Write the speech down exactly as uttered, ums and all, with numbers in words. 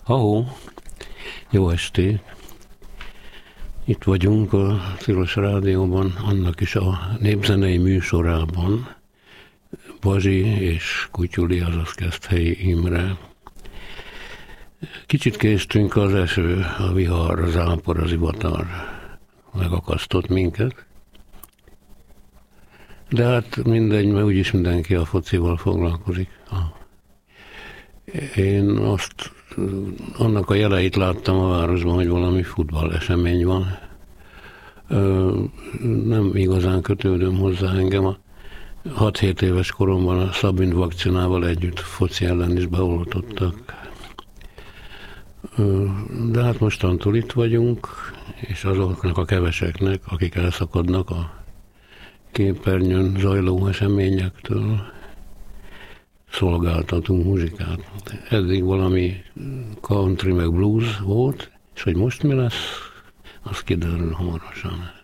Ahó, jó estét! Itt vagyunk a Tilos Rádióban, annak is a népzenei műsorában. Bazsi és Kutyuli, azaz Keszthelyi Imre. Kicsit késtünk, az eső, a vihar, az zápor, az zivatar megakasztott minket. De hát mindegy, mert úgyis mindenki a focival foglalkozik. Én azt, annak a jeleit láttam a városban, hogy valami futball esemény van. Nem igazán kötődöm hozzá, engem a hat-hét éves koromban a Szabin vakcinával együtt foci ellen is beoltottak. De hát mostantól itt vagyunk, és azoknak a keveseknek, akik elszakadnak a képernyőn zajló eseményektől, szolgáltatunk muzsikát. Eddig valami country meg blues volt, és hogy most mi lesz, az kiderül hamarosan.